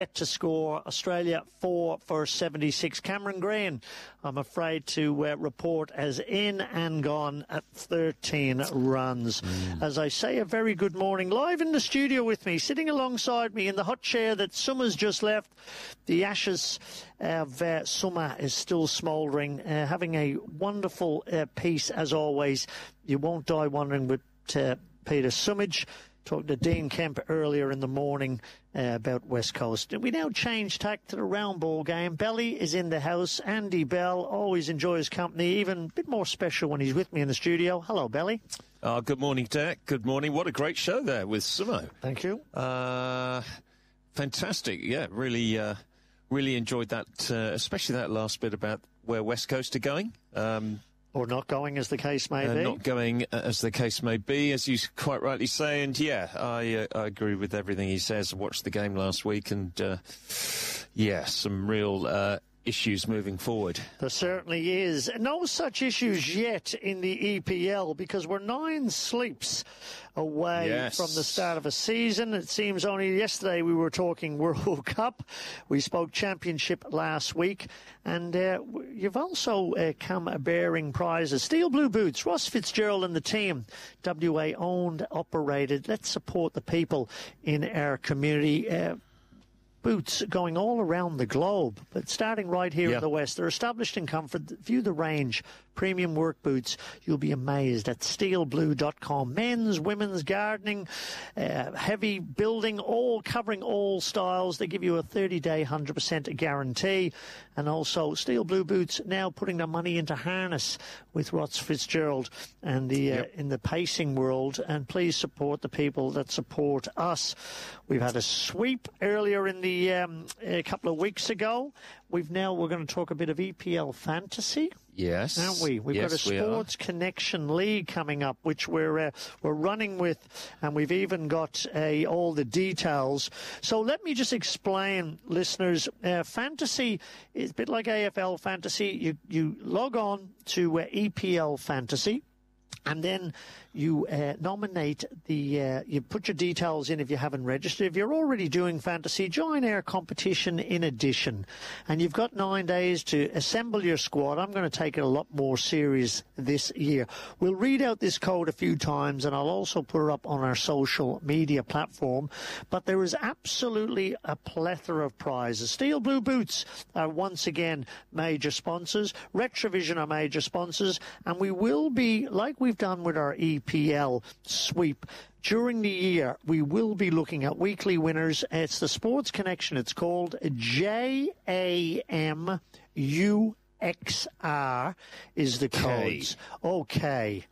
to score. Australia 4 for 76. Cameron Green, I'm afraid to report, as in and gone at 13 runs. As I say, a very good morning. Live in the studio with me, sitting alongside me in the hot chair that Summer's just left. The ashes of Summer is still smouldering, having a wonderful piece as always. You won't die wondering with Peter Sumage. Talked to Dean Kemp earlier in the morning about West Coast. We now change tack to the round ball game. Belly is in the house. Andy Bell, always enjoy his company, even a bit more special when he's with me in the studio. Hello, Belly. Good morning, Dak. Good morning. What a great show there with Sumo. Thank you. Fantastic. Yeah, really enjoyed that, especially that last bit about where West Coast are going. Or not going, as the case may be. Not going, as the case may be, as you quite rightly say. And, I agree with everything he says. I watched the game last week and, some real issues moving forward. There certainly is. No such issues yet in the EPL, because we're 9 sleeps away from the start of a season. It seems only yesterday we were talking World Cup. We spoke Championship last week. And you've also come bearing prizes. Steel Blue Boots, Ross Fitzgerald and the team. WA owned, operated. Let's support the people in our community. Boots going all around the globe, but starting right here in the West. They're established in comfort. View the range. Premium work boots. You'll be amazed at steelblue.com. Men's, women's, gardening, heavy building, all covering all styles. They give you a 30-day 100% guarantee. And also Steel Blue Boots now putting their money into harness with Ross Fitzgerald and the in the pacing world. And please support the people that support us. We've had a sweep earlier in the a couple of weeks ago. We're going to talk a bit of EPL fantasy. Yes, aren't we? We've got a Sports Connection League coming up, which we're running with, and we've even got all the details. So let me just explain, listeners. Fantasy is a bit like AFL fantasy. You log on to EPL fantasy. And then you nominate you put your details in if you haven't registered. If you're already doing fantasy, join our competition in addition. And you've got 9 days to assemble your squad. I'm going to take it a lot more serious this year. We'll read out this code a few times, and I'll also put it up on our social media platform. But there is absolutely a plethora of prizes. Steel Blue Boots are once again major sponsors. Retrovision are major sponsors. And we will be, like we've done with our EPL sweep, during the year, we will be looking at weekly winners. It's the Sports Connection. It's called JAMUXR is the codes. Okay.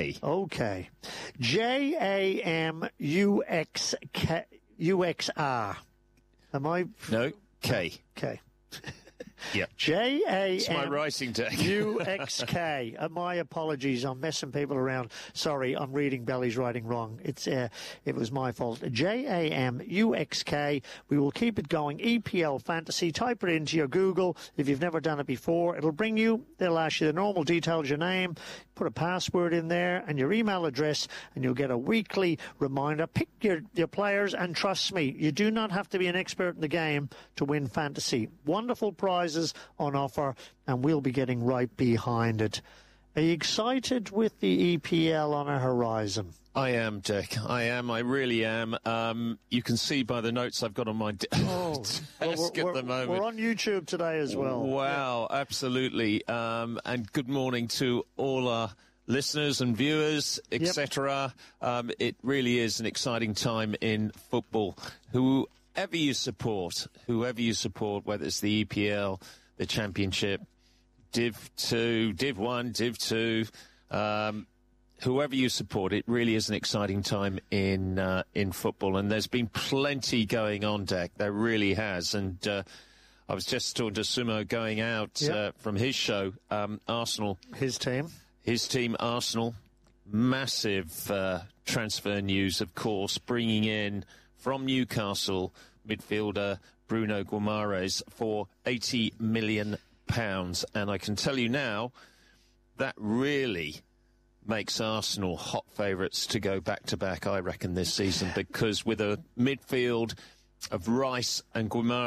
JAMUXR. Am I? No, K. Okay. Yeah. It's my writing deck. UXK. My apologies. I'm messing people around. Sorry, I'm reading Belly's writing wrong. It was my fault. JAMUXK. We will keep it going. EPL Fantasy. Type it into your Google. If you've never done it before, it'll bring you. They'll ask you the normal details, your name, put a password in there, and your email address, and you'll get a weekly reminder. Pick your players, and trust me, you do not have to be an expert in the game to win fantasy. Wonderful prizes on offer, and we'll be getting right behind it. Are you excited with the EPL on our horizon? I am, Dick. I am. I really am. You can see by the notes I've got on my desk at the moment. We're on YouTube today as well. Wow, absolutely. And good morning to all our listeners and viewers, etc. It really is an exciting time in football. Whoever you support, whether it's the EPL, the Championship, Div 2, Div 1, Div 2, whoever you support, it really is an exciting time in football. And there's been plenty going on, Dak. There really has. And I was just talking to Sumo going out from his show, Arsenal. His team, Arsenal. Massive transfer news, of course, bringing in from Newcastle midfielder Bruno Guimaraes for £80 million. And I can tell you now, that really makes Arsenal hot favourites to go back-to-back, I reckon, this season, because with a midfield of Rice and Guimaraes.